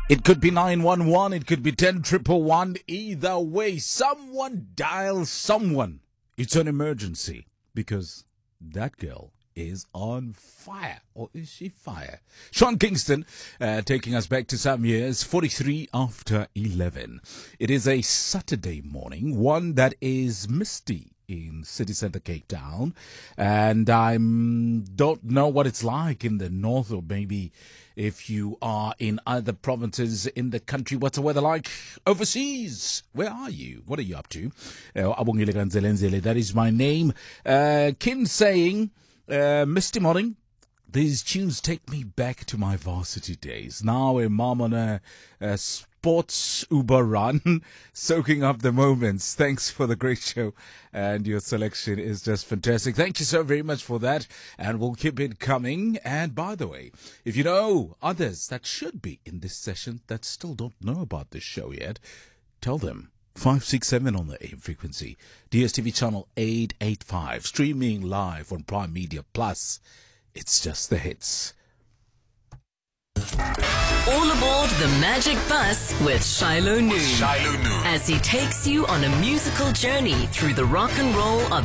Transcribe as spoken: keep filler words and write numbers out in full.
It could be nine one one, it could be ten triple one. Either way, someone dial someone. It's an emergency because that girl is on fire. Or is she fire? Sean Kingston uh, taking us back to some years, forty-three after eleven. It is a Saturday morning, one that is misty in city centre Cape Town, and I don't know what it's like in the north, or maybe if you are in other provinces in the country. What's the weather like overseas? Where are you? What are you up to? Uh, Abongile Ganzelenzele, that is my name. Uh, Kim saying, uh, misty morning. These tunes take me back to my varsity days. Now a mom on a, a sports Uber run, soaking up the moments. Thanks for the great show, and your selection is just fantastic. Thank you so very much for that, and we'll keep it coming. And by the way, if you know others that should be in this session that still don't know about this show yet, tell them. five six seven on the A M frequency, D S T V channel eight eighty-five, streaming live on Prime Media Plus. It's just the hits. All aboard the Magic Bus with Shiloh Noon. Shiloh Noon. As he takes you on a musical journey through the rock and roll of